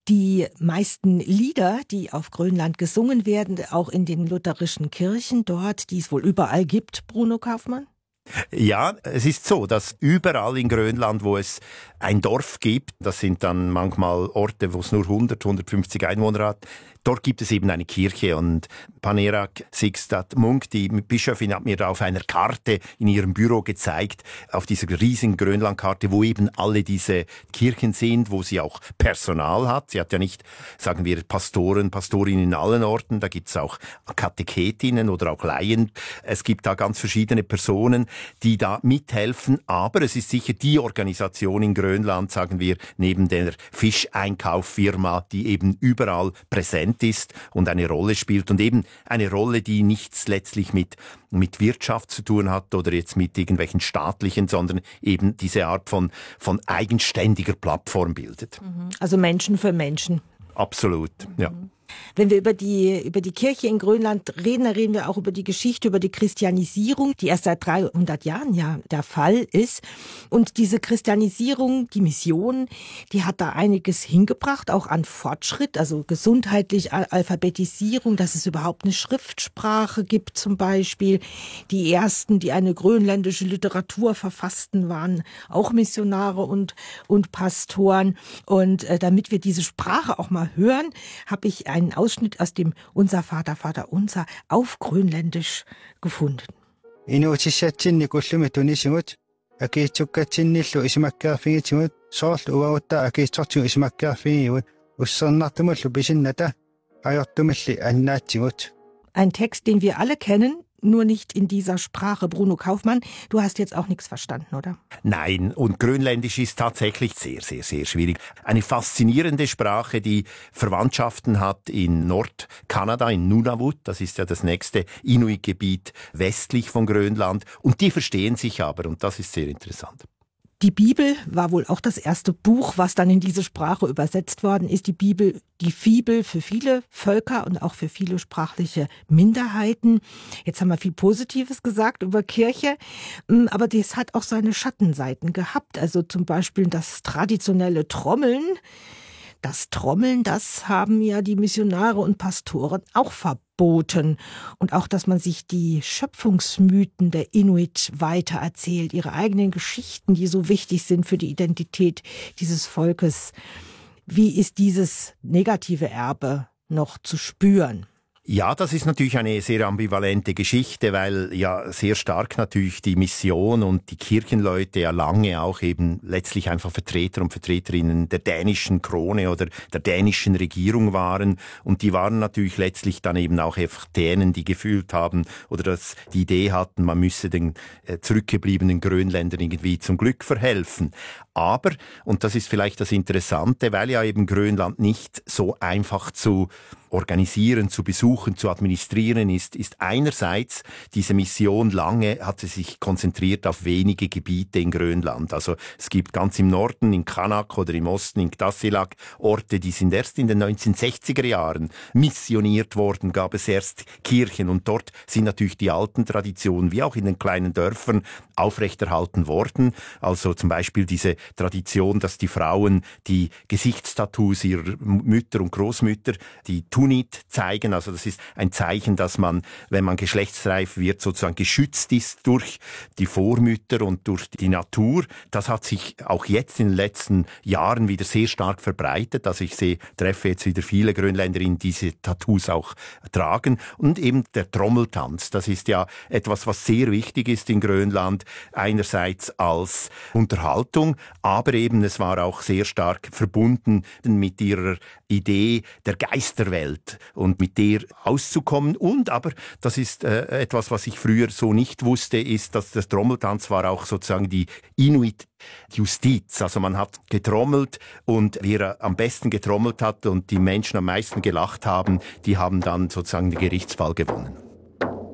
Die meisten Lieder, die auf Grönland gesungen werden, auch in den lutherischen Kirchen dort, die es wohl überall gibt, Bruno Kaufmann? Ja, es ist so, dass überall in Grönland, wo es ein Dorf gibt, das sind dann manchmal Orte, wo es nur 100, 150 Einwohner hat, dort gibt es eben eine Kirche und Panerak Sixtat Munk, die Bischöfin, hat mir da auf einer Karte in ihrem Büro gezeigt, auf dieser riesigen Grönlandkarte, wo eben alle diese Kirchen sind, wo sie auch Personal hat. Sie hat ja nicht, sagen wir, Pastorinnen in allen Orten, da gibt es auch Katechetinnen oder auch Laien. Es gibt da ganz verschiedene Personen, die da mithelfen, aber es ist sicher die Organisation in Grönland, sagen wir, neben der Fischeinkauffirma, die eben überall präsent ist und eine Rolle spielt und eben eine Rolle, die nichts letztlich mit Wirtschaft zu tun hat oder jetzt mit irgendwelchen staatlichen, sondern eben diese Art von eigenständiger Plattform bildet. Also Menschen für Menschen. Absolut, ja. Wenn wir über die Kirche in Grönland reden, dann reden wir auch über die Geschichte, über die Christianisierung, die erst seit 300 Jahren ja der Fall ist. Und diese Christianisierung, die Mission, die hat da einiges hingebracht, auch an Fortschritt, also gesundheitlich, Alphabetisierung, dass es überhaupt eine Schriftsprache gibt zum Beispiel. Die ersten, die eine grönländische Literatur verfassten, waren auch Missionare und Pastoren. Und damit wir diese Sprache auch mal hören, habe ich einen Ausschnitt aus dem Unser Vater, Vater unser auf Grönländisch gefunden. Inuutissaatsinni kullumi tunisumut akiitsukkatsinnillu isimakkaarfigitsimut soorlu uavutta akiitsortigu isimakkaarfigigut ussernartumullu pisinnata ajortumalli annaatsimut. Ein Text, den wir alle kennen, nur nicht in dieser Sprache. Bruno Kaufmann, du hast jetzt auch nichts verstanden, oder? Nein, und Grönländisch ist tatsächlich sehr, sehr, sehr schwierig. Eine faszinierende Sprache, die Verwandtschaften hat in Nordkanada, in Nunavut, das ist ja das nächste Inuit-Gebiet westlich von Grönland, und die verstehen sich aber, und das ist sehr interessant. Die Bibel war wohl auch das erste Buch, was dann in diese Sprache übersetzt worden ist. Die Bibel, die Fibel für viele Völker und auch für viele sprachliche Minderheiten. Jetzt haben wir viel Positives gesagt über Kirche, aber das hat auch seine Schattenseiten gehabt. Also zum Beispiel das traditionelle Trommeln. Das Trommeln, das haben ja die Missionare und Pastoren auch verboten. Und auch, dass man sich die Schöpfungsmythen der Inuit weitererzählt, ihre eigenen Geschichten, die so wichtig sind für die Identität dieses Volkes. Wie ist dieses negative Erbe noch zu spüren? Ja, das ist natürlich eine sehr ambivalente Geschichte, weil ja sehr stark natürlich die Mission und die Kirchenleute ja lange auch eben letztlich einfach Vertreter und Vertreterinnen der dänischen Krone oder der dänischen Regierung waren. Und die waren natürlich letztlich dann eben auch einfach denen, die gefühlt haben oder das die Idee hatten, man müsse den zurückgebliebenen Grönländern irgendwie zum Glück verhelfen. Aber, und das ist vielleicht das Interessante, weil ja eben Grönland nicht so einfach zu organisieren, zu besuchen, zu administrieren ist einerseits diese Mission lange, hat sie sich konzentriert auf wenige Gebiete in Grönland. Also es gibt ganz im Norden, in Qanak oder im Osten, in Gdasilak, Orte, die sind erst in den 1960er Jahren missioniert worden, gab es erst Kirchen und dort sind natürlich die alten Traditionen, wie auch in den kleinen Dörfern, aufrechterhalten worden. Also zum Beispiel diese Tradition, dass die Frauen die Gesichtstattoos ihrer Mütter und Großmütter, die Tunit zeigen. Also das ist ein Zeichen, dass man, wenn man geschlechtsreif wird, sozusagen geschützt ist durch die Vormütter und durch die Natur. Das hat sich auch jetzt in den letzten Jahren wieder sehr stark verbreitet. Also ich treffe jetzt wieder viele Grönländerinnen, die diese Tattoos auch tragen. Und eben der Trommeltanz, das ist ja etwas, was sehr wichtig ist in Grönland. Einerseits als Unterhaltung, aber eben es war auch sehr stark verbunden mit ihrer Idee der Geisterwelt und mit der auszukommen. Und aber, das ist etwas, was ich früher so nicht wusste, ist, dass der Trommeltanz war auch sozusagen die Inuit-Justiz. Also man hat getrommelt und wer am besten getrommelt hat und die Menschen am meisten gelacht haben, die haben dann sozusagen den Gerichtsfall gewonnen.